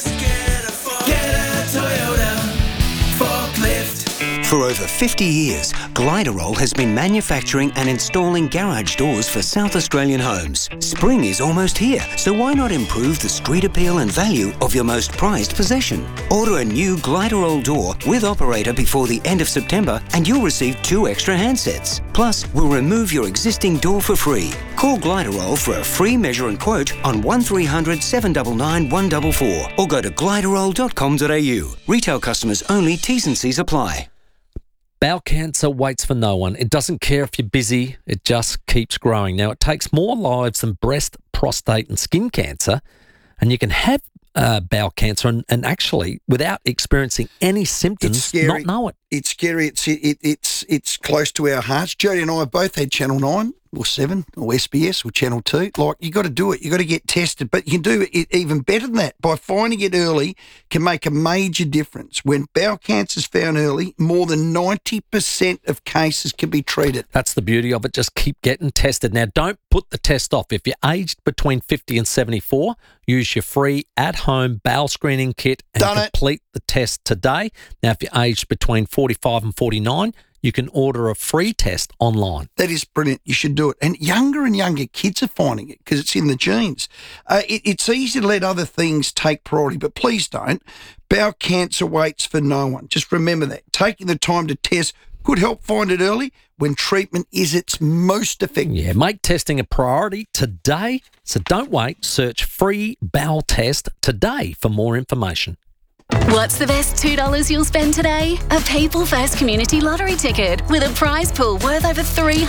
Get a Toyota forklift. For over 50 years, Gliderol has been manufacturing and installing garage doors for South Australian homes. Spring is almost here, so why not improve the street appeal and value of your most prized possession? Order a new Gliderol door with operator before the end of September and you'll receive 2 extra handsets. Plus, we'll remove your existing door for free. Call Gliderol for a free measure and quote on 1300 799 144 or go to gliderol.com.au. Retail customers only, T's and C's apply. Bowel cancer waits for no one. It doesn't care if you're busy. It just keeps growing. Now, it takes more lives than breast, prostate and skin cancer, and you can have bowel cancer and actually, without experiencing any symptoms, not know it. It's scary. It's close to our hearts. Jodie and I have both had Channel 9 or 7 or SBS or Channel 2. Like, you got to do it. You got to get tested. But you can do it even better than that. By finding it early can make a major difference. When bowel cancer is found early, more than 90% of cases can be treated. That's the beauty of it. Just keep getting tested. Now, don't put the test off. If you're aged between 50 and 74, use your free at-home bowel screening kit and complete the test today. Now, if you're aged between 45 and 49, you can order a free test online. That is brilliant. You should do it. And younger kids are finding it because it's in the genes. It's easy to let other things take priority, but please don't. Bowel cancer waits for no one. Just remember that. Taking the time to test could help find it early when treatment is its most effective. Yeah, make testing a priority today. So don't wait. Search free bowel test today for more information. What's the best $2 you'll spend today? A People First Community Lottery ticket with a prize pool worth over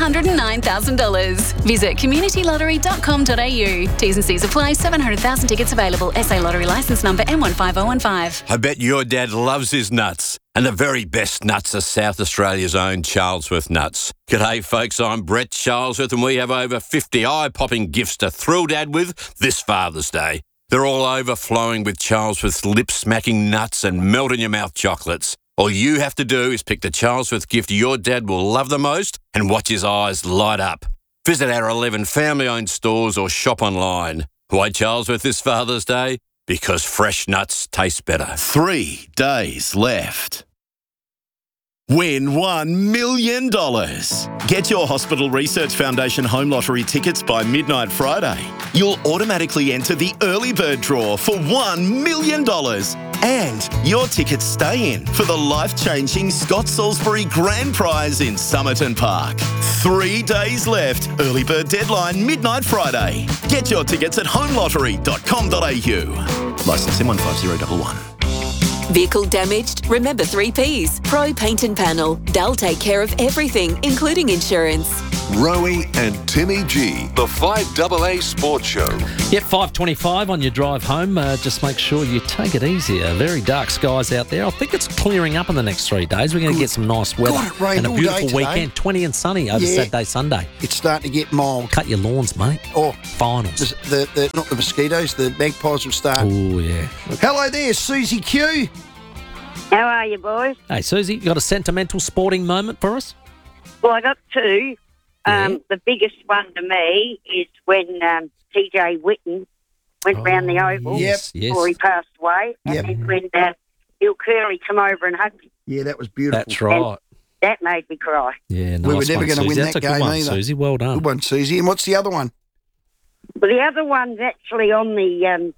$309,000. Visit communitylottery.com.au. T's and C's apply. 700,000 tickets available. SA Lottery licence number M15015. I bet your dad loves his nuts. And the very best nuts are South Australia's own Charlesworth nuts. G'day folks, I'm Brett Charlesworth and we have over 50 eye-popping gifts to thrill Dad with this Father's Day. They're all overflowing with Charlesworth's lip-smacking nuts and melt-in-your-mouth chocolates. All you have to do is pick the Charlesworth gift your dad will love the most and watch his eyes light up. Visit our 11 family-owned stores or shop online. Why Charlesworth this Father's Day? Because fresh nuts taste better. 3 days left. Win $1 million. Get your Hospital Research Foundation Home Lottery tickets by midnight Friday. You'll automatically enter the early bird draw for $1 million. And your tickets stay in for the life-changing Scott Salisbury Grand Prize in Somerton Park. 3 days left. Early bird deadline midnight Friday. Get your tickets at homelottery.com.au. Licence M15011. Vehicle damaged? Remember 3 Ps. Pro Paint and Panel. They'll take care of everything, including insurance. Rowie and Timmy G, the 5AA Sports Show. Yep, 5:25 on your drive home. Just make sure you take it easy. Very dark skies out there. I think it's clearing up in the next 3 days. We're going to get some nice weather. God, it rained and a all day beautiful today. weekend, 20 and sunny over Saturday, Sunday. It's starting to get mild. Cut your lawns, mate. Oh, finals. Not the mosquitoes, the magpies will start. Oh, yeah. Hello there, Susie Q. How are you, boys? Hey, Susie, you got a sentimental sporting moment for us? Well, I got 2. The biggest one to me is when TJ Whitten went round the Oval before he passed away. Yep. And when Bill Curley come over and hugged him. Yeah, that was beautiful. That's right. And that made me cry. Yeah, nice We were never one, going to Susie. win That's that a good game one, either. Susie. Well done. Good one, Susie. And what's the other one? Well, the other one's actually on the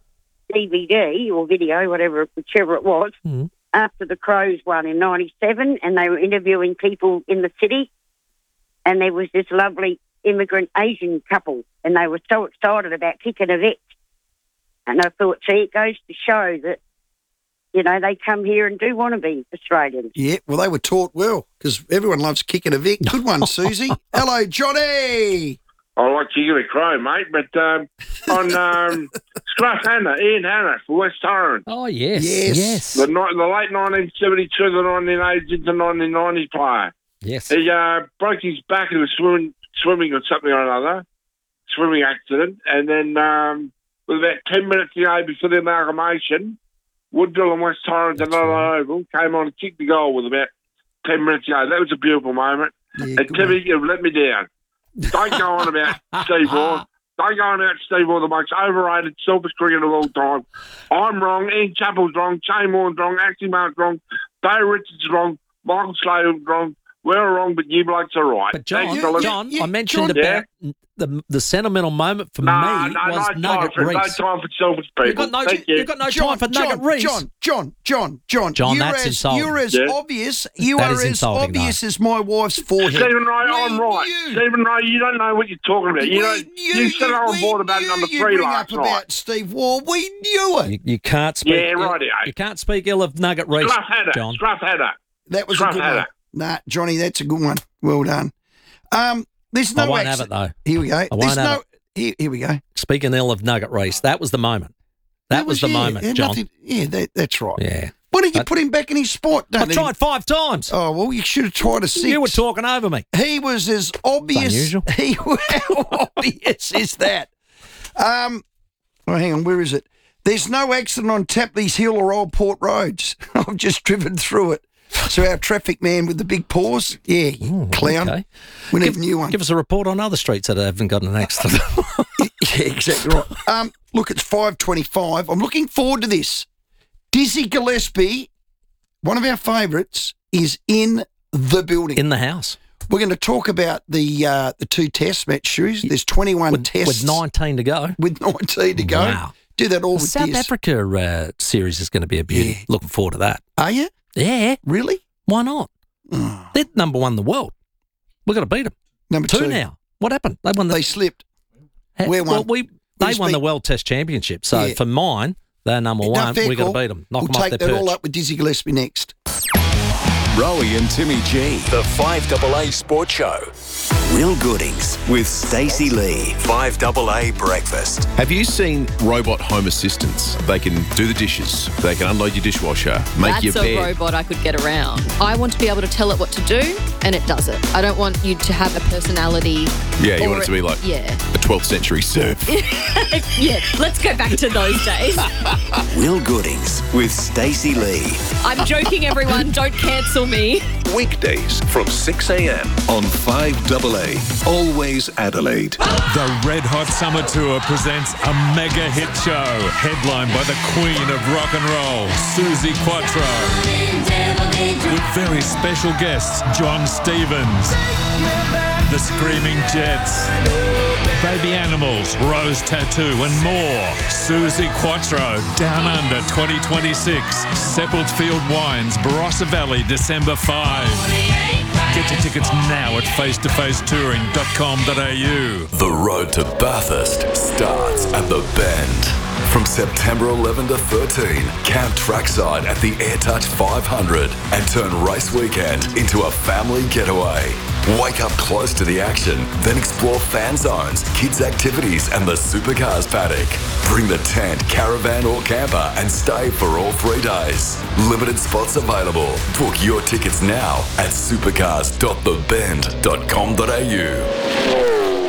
DVD or video, whichever it was, after the Crows won in 97, and they were interviewing people in the city, and there was this lovely immigrant Asian couple, and they were so excited about kicking a Vic. And I thought, see, it goes to show that, they come here and do want to be Australians. Yeah, well, they were taught well because everyone loves kicking a Vic. Good one, Susie. Hello, Johnny. I like kicking a crow, mate, but on Scruff Hanna, Ian Hanna for West Torrens. Oh, yes. The late 1972 to 1980s into 1990s player. Yes. He broke his back in a swimming or something or another, swimming accident, and then with about 10 minutes before the amalgamation, Woodville and West Torrens and another Oval came on and kicked the goal with about 10 minutes ago. That was a beautiful moment. Yeah, and Timmy, you've let me down. Don't go on about Steve Waugh. Don't go on about Steve Waugh, the most overrated, selfish cricketer of all time. I'm wrong. Ian Chappell's wrong. Shane Warne's wrong. Axie Mark's wrong. Dave Richards wrong. Michael Slade's wrong. We're wrong, but you blokes are right. But John, I mentioned John, about the sentimental moment for me was Nugget Reese. No time for selfish people. You've got no time for Nugget Reese. John, that's insulting. You're as obvious. You That are is as insulting, obvious as my wife's forehead. Stephen Ray, I'm right. Stephen Ray, you don't know what you're talking about. You said on board about number 3 last night. About Steve Waugh. We knew it. You can't speak. Yeah, righty. You can't speak ill of Nugget Reese, John. Scruff Hadder. That was a good one. Nah, Johnny, that's a good one. Well done. There's no I won't have it, though. Here we go. I won't have it. Here we go. Speaking ill of Nugget Reese, that was the moment. That was the moment, John. That's right. Yeah. Why didn't you put him back in his spot? I tried 5 times. Oh, well, you should have tried a 6. You were talking over me. He was as obvious. How obvious is that? Oh, hang on. Where is it? There's no accident on Tapley's Hill or Old Port Roads. I've just driven through it. So our traffic man with the big paws, clown. Okay. We never knew one. Give us a report on other streets that haven't got an accident. Yeah, exactly right. Look, it's 5:25. I'm looking forward to this. Dizzy Gillespie, one of our favourites, is in the building. In the house. We're going to talk about the 2 tests, Matt Shoes. There's 21 tests. With 19 to go. With 19 to go. Wow. Do that all the with South Diz. Africa series is going to be a beauty. Yeah. Looking forward to that. Are you? Yeah. Really? Why not? They're number 1 in the world. We're going to beat them. Number 2 2 now. What happened? They won. They slipped. We're well, one. they won the World Test Championship. So for mine, they're number 1. We're going to beat them. Knock them off their perch. We'll take that all up with Dizzy Gillespie next. Rowie and Timmy G, the 5AA Sports Show. Will Goodings with Stacey Lee. 5AA Breakfast. Have you seen robot home assistants? They can do the dishes. They can unload your dishwasher, make your That's bed. a robot I could get around. I want to be able to tell it what to do, and it does it. I don't want you to have a personality. Yeah, you want it to be like a 12th century serf. Yeah, let's go back to those days. Will Goodings with Stacey Lee. I'm joking, everyone. Don't cancel me. Weekdays from 6 a.m. on 5AA. Always Adelaide. The Red Hot Summer Tour presents a mega hit show headlined by the Queen of Rock and Roll, Suzi Quatro, with very special guests John Stevens, the Screaming Jets, Baby Animals, Rose Tattoo and more. Suzi Quatro, Down Under 2026, Seppeltsfield Wines, Barossa Valley, December 5. Get your tickets now at facetofacetouring.com.au. The road to Bathurst starts at the Bend. From September 11 to 13, camp trackside at the AirTouch 500 and turn race weekend into a family getaway. Wake up close to the action, then explore fan zones, kids' activities and the supercars paddock. Bring the tent, caravan or camper and stay for all 3 days. Limited spots available. Book your tickets now at supercars.thebend.com.au.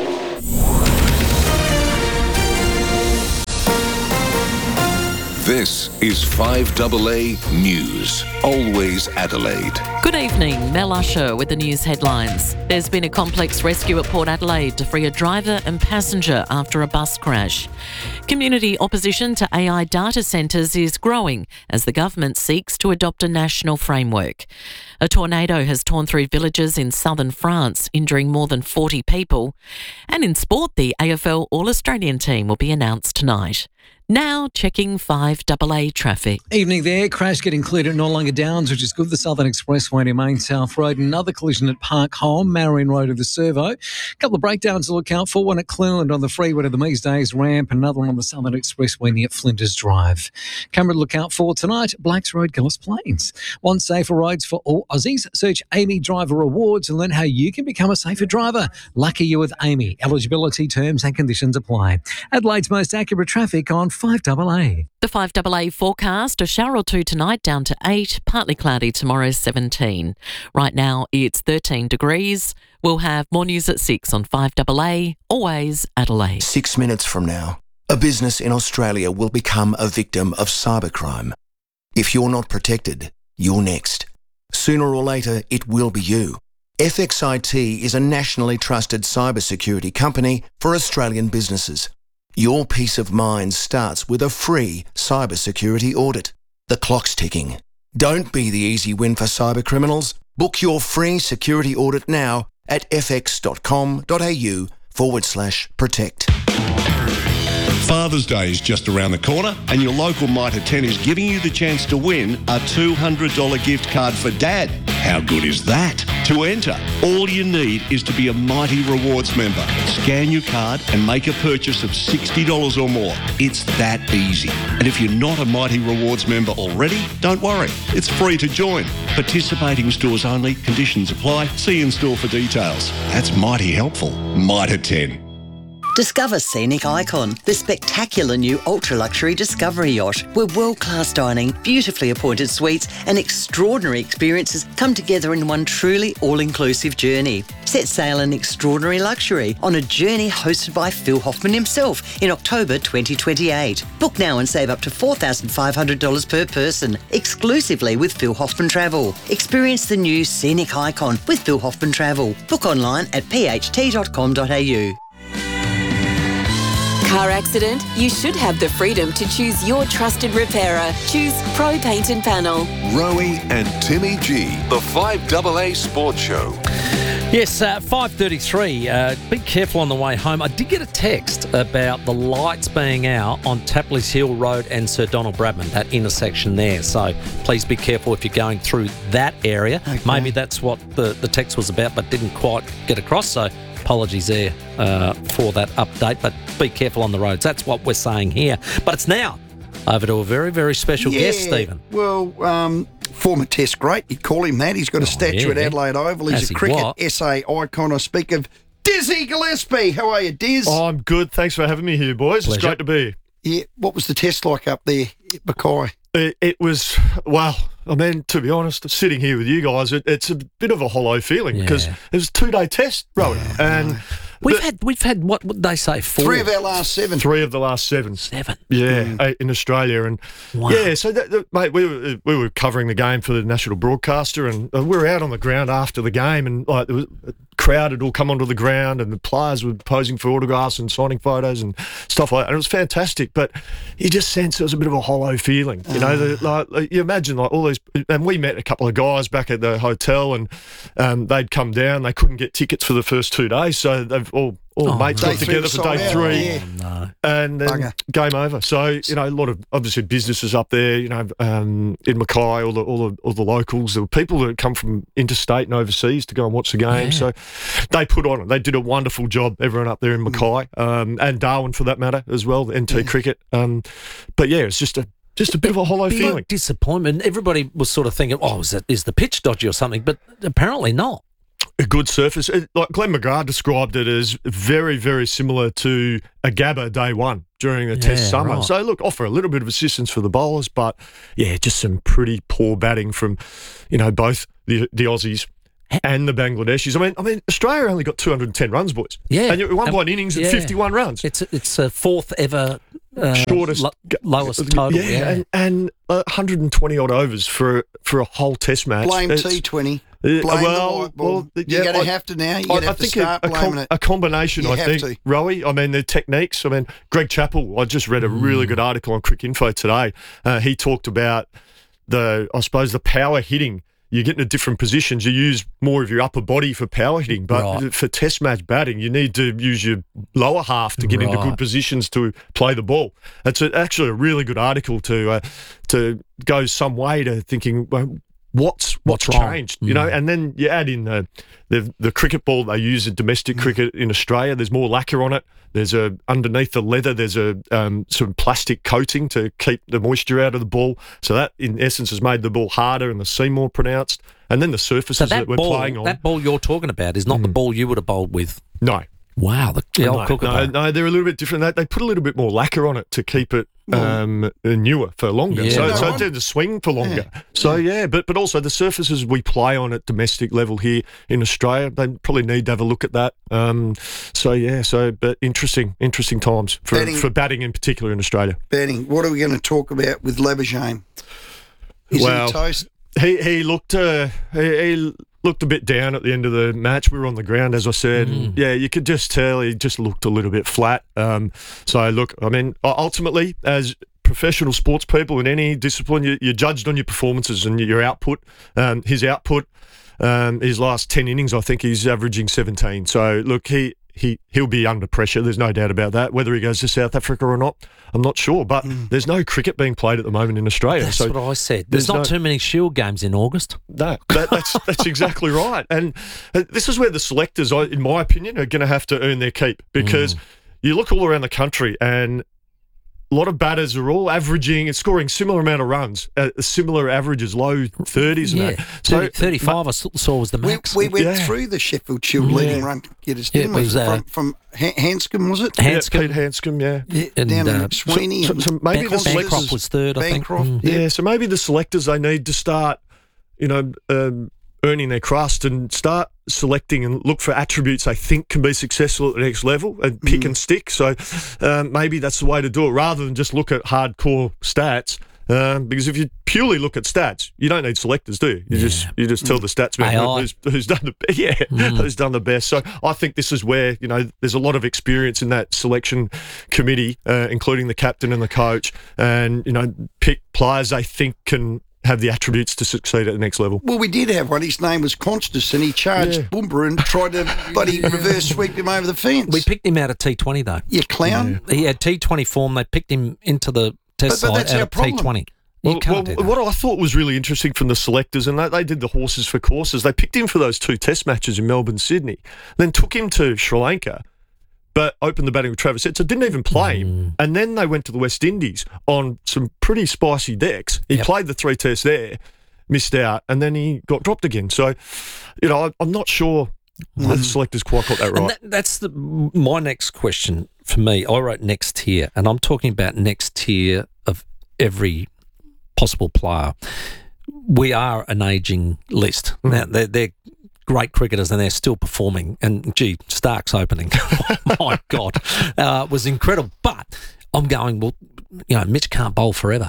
This is 5AA News, always Adelaide. Good evening, Mel Usher with the news headlines. There's been a complex rescue at Port Adelaide to free a driver and passenger after a bus crash. Community opposition to AI data centres is growing as the government seeks to adopt a national framework. A tornado has torn through villages in southern France, injuring more than 40 people. And in sport, the AFL All-Australian team will be announced tonight. Now checking 5AA traffic. Evening there. Crash getting cleared at Noarlunga Downs, which is good. The Southern Expressway to Main South Road. Another collision at Park Home, Marion Road of the Servo. A couple of breakdowns to look out for. One at Cleland on the freeway to the Mees Days ramp. Another one on the Southern Expressway near Flinders Drive. Camera to look out for tonight, Blacks Road, Gillis Plains. Want safer roads for all Aussies? Search Amy Driver Awards and learn how you can become a safer driver. Lucky you with Amy. Eligibility, terms and conditions apply. Adelaide's most accurate traffic on 5AA. The 5AA forecast, a shower or two tonight down to 8, partly cloudy tomorrow 17. Right now it's 13 degrees. We'll have more news at 6 on 5AA, always Adelaide. 6 minutes from now, a business in Australia will become a victim of cybercrime. If you're not protected, you're next. Sooner or later, it will be you. FXIT is a nationally trusted cybersecurity company for Australian businesses. Your peace of mind starts with a free cybersecurity audit. The clock's ticking. Don't be the easy win for cybercriminals. Book your free security audit now at fx.com.au/protect. Father's Day is just around the corner and your local Mitre 10 is giving you the chance to win a $200 gift card for Dad. How good is that? To enter, all you need is to be a Mighty Rewards member. Scan your card and make a purchase of $60 or more. It's that easy. And if you're not a Mighty Rewards member already, don't worry. It's free to join. Participating stores only. Conditions apply. See in store for details. That's mighty helpful. Mitre 10. Discover Scenic Icon, the spectacular new ultra-luxury Discovery yacht, where world-class dining, beautifully appointed suites and extraordinary experiences come together in one truly all-inclusive journey. Set sail in extraordinary luxury on a journey hosted by Phil Hoffman himself in October 2028. Book now and save up to $4,500 per person, exclusively with Phil Hoffman Travel. Experience the new Scenic Icon with Phil Hoffman Travel. Book online at pht.com.au. Car accident? You should have the freedom to choose your trusted repairer. Choose Pro Paint and Panel. Rowie and Timmy G, the 5AA Sports Show. Yes, 5:33. Be careful on the way home. I did get a text about the lights being out on Tapley's Hill Road and Sir Donald Bradman, that intersection there. So please be careful if you're going through that area. Okay. Maybe that's what the text was about, but didn't quite get across. So apologies there for that update, but be careful on the roads. That's what we're saying here. But it's now over to a very, very special guest, Stephen. Well, former Test great, you'd call him that. He's got a statue at Adelaide Oval. He's a cricket SA icon. I speak of Dizzy Gillespie. How are you, Diz? Oh, I'm good. Thanks for having me here, boys. Pleasure. It's great to be here. Yeah, what was the test like up there at Mackay? It was, well, I mean, to be honest, sitting here with you guys, it's a bit of a hollow feeling because it was a 2-day test, Rowan, and we've had what would they say? 4? 3 of our last 7. 3 of the last 7. 7. Yeah, 8 in Australia, and so mate, we were covering the game for the national broadcaster, and we were out on the ground after the game, and like there was a crowd had all come onto the ground, and the players were posing for autographs and signing photos and stuff like that, and it was fantastic. But you just sense there was a bit of a hollow feeling, you know. Like you imagine, like all these, and we met a couple of guys back at the hotel, and they'd come down. They couldn't get tickets for the first 2 days, so they've all mates got together for day 3, and then game over. So a lot of obviously businesses up there. In Mackay, all the locals. There were people that come from interstate and overseas to go and watch the game. So they put on it. They did a wonderful job. Everyone up there in Mackay and Darwin for that matter as well. The NT cricket. But yeah, it's just a bit of a hollow feeling. Disappointment. Everybody was sort of thinking, is the pitch dodgy or something? But apparently not. A good surface. Like Glenn McGrath described it as very, very similar to a Gabba day 1 during the Test summer. Right. So, look, offer a little bit of assistance for the bowlers, but, yeah, just some pretty poor batting from, both the Aussies and the Bangladeshis. I mean, Australia only got 210 runs, boys. Yeah. And you won by an innings at 51 runs. It's a 4th ever shortest, lowest total. And 120-odd overs for a whole Test match. Blame T20. Blame the white ball. You're going to have to now. You're going to have to start blaming it. A combination, I think, Rowie. I mean, the techniques. I mean, Greg Chappell, I just read a really good article on Crick Info today. He talked about the power hitting. You get into different positions. You use more of your upper body for power hitting, but for Test match batting, you need to use your lower half to get into good positions to play the ball. It's actually a really good article to go some way to thinking, well, what's changed, and then you add in the cricket ball they use in domestic cricket in Australia. There's more lacquer on it. There's underneath the leather, there's some plastic coating to keep the moisture out of the ball. So that, in essence, has made the ball harder and the seam more pronounced. And then the surfaces that we're playing on. That ball you're talking about is not the ball you would have bowled with. No. Wow, the old Kookaburra. No, they're a little bit different. They put a little bit more lacquer on it to keep it newer for longer. So it did the swing for longer. So but also the surfaces we play on at domestic level here in Australia, they probably need to have a look at that. But interesting times for batting in particular in Australia. Batting. What are we going to talk about with Labuschagne? Is he toast? He looked looked a bit down at the end of the match. We were on the ground, as I said. And you could just tell he just looked a little bit flat. Ultimately, as professional sports people in any discipline, you're judged on your performances and your output. His output, his last 10 innings, I think he's averaging 17. So, look, he'll be under pressure. There's no doubt about that. Whether he goes to South Africa or not, I'm not sure. But there's no cricket being played at the moment in Australia. That's what I said. There's not too many Shield games in August. No, that's exactly right. And this is where the selectors, in my opinion, are going to have to earn their keep, because you look all around the country and a lot of batters are all averaging and scoring similar amount of runs, similar averages, low 30s. Yeah, so 35 I saw was the max. We went through the Sheffield Shield leading run getters, didn't we? From Hanscom, was it? Pete Hanscom, and down to Sweeney. So maybe the Bancroft was third, I think. So maybe the selectors, they need to start, earning their crust and start selecting and look for attributes they think can be successful at the next level and pick and stick. So maybe that's the way to do it, rather than just look at hardcore stats. Because if you purely look at stats, you don't need selectors, do you? You just tell the stats man who's done the who's done the best. So I think this is where there's a lot of experience in that selection committee, including the captain and the coach, and pick players they think can have the attributes to succeed at the next level. Well, we did have one. His name was Constus, and he charged Boombra and tried to bloody reverse sweep him over the fence. We picked him out of T20, though. You clown. Yeah. He had T20 form. They picked him into the test side out of T20. What I thought was really interesting from the selectors, and they did the horses for courses, they picked him for those 2 test matches in Melbourne, Sydney, then took him to Sri Lanka, but opened the batting with Travis Head, so didn't even play him. And then they went to the West Indies on some pretty spicy decks. He played the 3 tests there, missed out, and then he got dropped again. So, I'm not sure the selectors quite got that right. And that's my next question for me. I wrote next tier, and I'm talking about next tier of every possible player. We are an ageing list. Now, they're great cricketers and they're still performing. And, Stark's opening, oh my God, was incredible. But I'm going, Mitch can't bowl forever.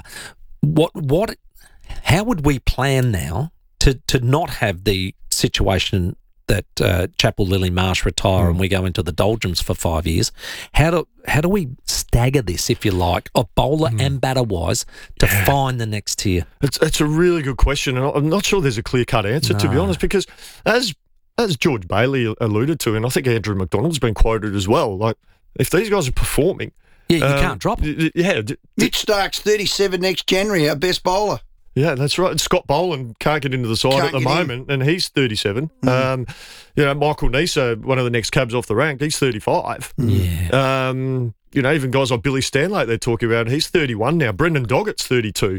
How would we plan now to not have the situation that Chappell, Lily, Marsh retire and we go into the doldrums for 5 years? How do we stagger this, if you like, of bowler and batter-wise, to find the next tier? It's a really good question, and I'm not sure there's a clear-cut answer, to be honest, because as as George Bailey alluded to, and I think Andrew McDonald's been quoted as well, like, if these guys are performing... Yeah, you can't drop them. Yeah. Mitch Stark's 37 next January, our best bowler. Yeah, that's right. And Scott Boland can't get into the side at the moment, and he's 37. Michael Neser, one of the next cabs off the rank, he's 35. Yeah. Even guys like Billy Stanlake they're talking about, he's 31 now. Brendan Doggett's 32.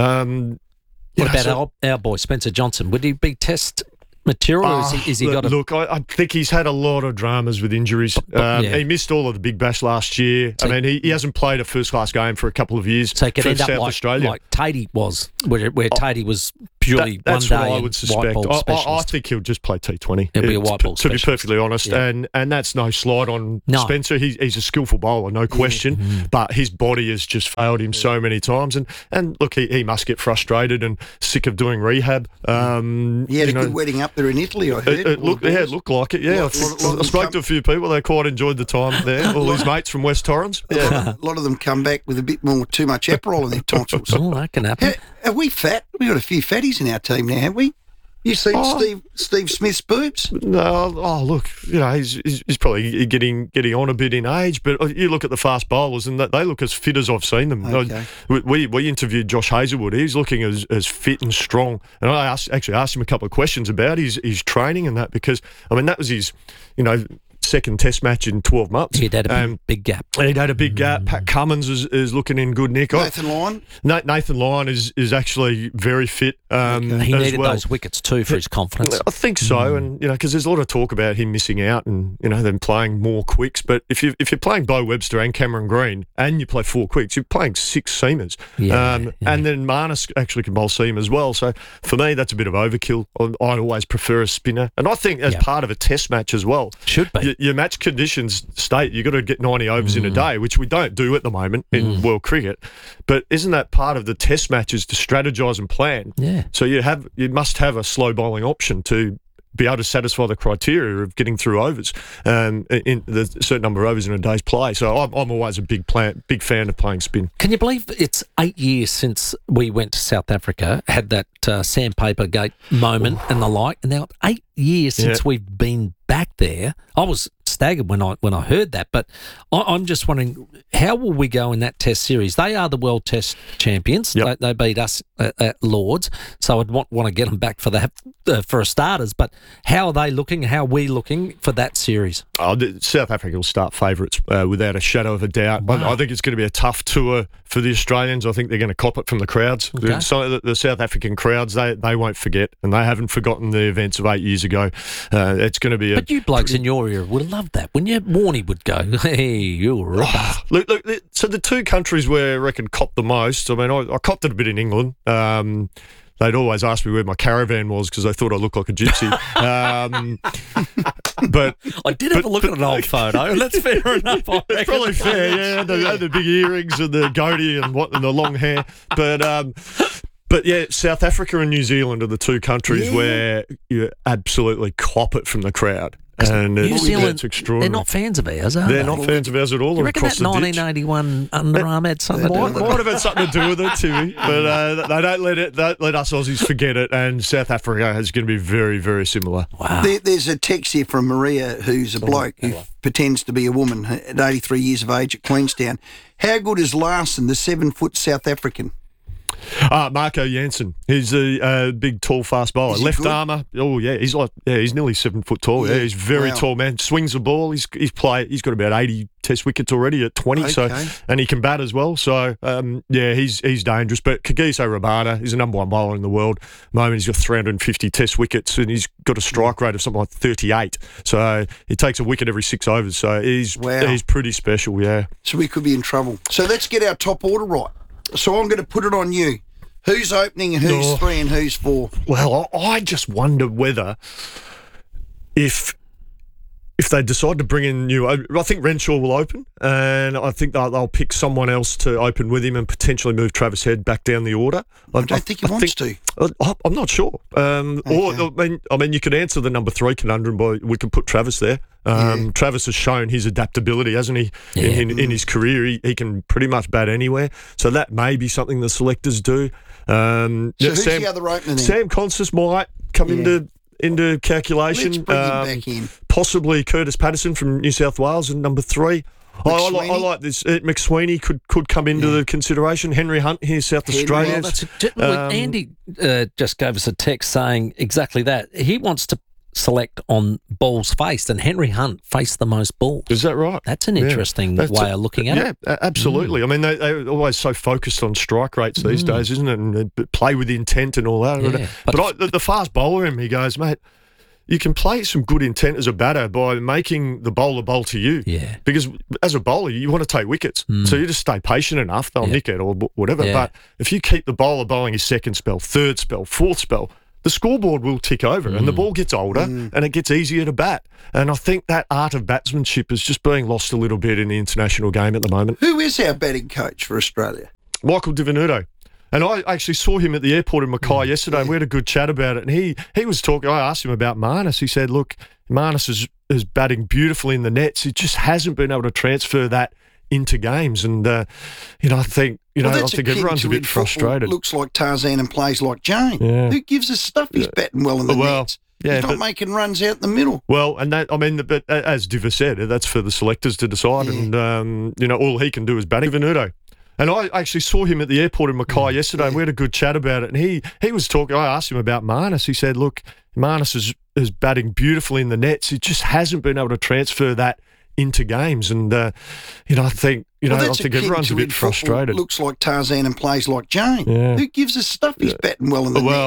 What about our boy, Spencer Johnson? Would he be test material, or is he got a... Look, I think he's had a lot of dramas with injuries. He missed all of the Big Bash last year. So, he hasn't played a first-class game for a couple of years. So he could end up South like Australia. Tatey was, where Tatey was purely that's one day what I would suspect. I think he'll just play T20. He'll be a white ball to be perfectly honest, and that's no slight on Spencer. He's a skillful bowler, no question, but his body has just failed him so many times. And look, he must get frustrated and sick of doing rehab. He had a good wedding up there in Italy, I heard. It looked like it, yeah. I spoke to a few people. They quite enjoyed the time there. All his mates from West Torrens. Yeah. A lot of them come back with a bit too much Aperol in their tonsils. That can happen. Are we fat? We've got a few fatties in our team now, haven't we? You seen Steve Smith's boobs? No. Look, he's probably getting on a bit in age, but you look at the fast bowlers and they look as fit as I've seen them. Okay. We interviewed Josh Hazelwood. He's looking as fit and strong, and I actually asked him a couple of questions about his training and that, because that was his, second test match in 12 months. He'd had a big gap. He'd had a big gap. Pat Cummins is looking in good nick. Nathan Lyon? Nathan Lyon is actually very fit. He needed those wickets too for his confidence. I think so, and because there's a lot of talk about him missing out and them playing more quicks. But if you're playing Bo Webster and Cameron Green and you play 4 quicks, you're playing 6 seamers. And then Marnus actually can bowl seam as well. So for me, that's a bit of overkill. I always prefer a spinner, and I think as part of a test match as well, should be. Your match conditions state you've got to get 90 overs in a day, which we don't do at the moment in world cricket. But isn't that part of the test matches to strategise and plan? Yeah. So you must have a slow bowling option to be able to satisfy the criteria of getting through overs, in the certain number of overs in a day's play. So I'm always a big fan of playing spin. Can you believe it's 8 years since we went to South Africa, had that sandpaper gate moment and the like, and now 8 years since we've been back there. I was staggered when I heard that, but I'm just wondering, how will we go in that test series? They are the world test champions. Yep. They beat us at Lords, so I'd want to get them back for that for starters. But how are they looking? How are we looking for that series? South Africa will start favourites without a shadow of a doubt. Wow. I think it's going to be a tough tour for the Australians. I think they're going to cop it from the crowds. Okay. So the South African crowds, they won't forget, and they haven't forgotten the events of 8 years ago. It's going to be But you blokes in your era would have loved that, wouldn't you? Warnie would go, hey, you're right. Look, so the two countries where I reckon copped the most, I copped it a bit in England. They'd always ask me where my caravan was because they thought I looked like a gypsy. But I did have a look at an old photo. That's fair enough. It's probably fair, yeah. They had the big earrings and the goatee and the long hair. But yeah, South Africa and New Zealand are the two countries where you absolutely cop it from the crowd. And New Zealand, it's extraordinary. they're not fans of ours, are they? They're not fans of ours at all. You reckon across that the ditch. 1981 underarm had something to do with it? Might have had something to do with it, Timmy. But they don't let us Aussies forget it. And South Africa is going to be very, very similar. Wow. There's a text here from Maria, who's a bloke who pretends to be a woman at 83 years of age at Queenstown. How good is Larson, the 7-foot South African? Marco Jansen. He's a big, tall, fast bowler. Left armour. Oh yeah, he's nearly 7 foot tall. Yeah, he's very tall man. Swings the ball. He's got about 80 Test wickets already at 20. So and he can bat as well. So he's dangerous. But Kagiso Rabada is the number 1 bowler in the world. At the moment he's got 350 Test wickets and he's got a strike rate of something like 38. So he takes a wicket every 6 overs. So he's pretty special. Yeah. So we could be in trouble. So let's get our top order right. So I'm going to put it on you. Who's opening and who's 3 and who's 4? Well, I just wonder whether if they decide to bring in I think Renshaw will open, and I think they'll pick someone else to open with him and potentially move Travis Head back down the order. I don't think he wants to. I'm not sure. Or I mean, you could answer the number 3 conundrum by we can put Travis there. Travis has shown his adaptability, hasn't he? In his career, he can pretty much bat anywhere. So that may be something the selectors do. So who's the other opener then? Sam Constance might come into into calculation. Let's bring him back in. Possibly Curtis Patterson from New South Wales in number 3. I like this. McSweeney could come into the consideration. Henry Hunt here, South Australia. Andy just gave us a text saying exactly that. He wants to select on balls faced, and Henry Hunt faced the most balls. Is that right? That's an interesting way of looking at it. Yeah, absolutely. I mean, they're always so focused on strike rates these days, isn't it? And they play with intent and all that. Yeah, but the fast bowler in me goes, mate, you can play some good intent as a batter by making the bowler bowl to you. Yeah. Because as a bowler, you want to take wickets. So you just stay patient enough. They'll nick it or whatever. Yeah. But if you keep the bowler bowling his second spell, third spell, fourth spell, the scoreboard will tick over and the ball gets older and it gets easier to bat. And I think that art of batsmanship is just being lost a little bit in the international game at the moment. Who is our batting coach for Australia? Michael Di Venuto. And I actually saw him at the airport in Mackay yesterday and we had a good chat about it. And he was talking, I asked him about Marnus. He said, look, Marnus is batting beautifully in the nets. He just hasn't been able to transfer that into games. And, I think... I think everyone's a bit frustrated. Looks like Tarzan and plays like Jane. Yeah. Who gives a stuff? He's batting well in the nets. Yeah, He's not making runs out in the middle. Well, and that, I mean, but as Diva said, that's for the selectors to decide. Yeah. And, all he can do is batting Venuto. And I actually saw him at the airport in Mackay yesterday and we had a good chat about it. And he was talking, I asked him about Marnus. He said, look, Marnus is batting beautifully in the nets. He just hasn't been able to transfer that into games. And, I think... I think everyone's a bit frustrated. Looks like Tarzan and plays like Jane. Yeah. Who gives a stuff? He's batting well in the nets.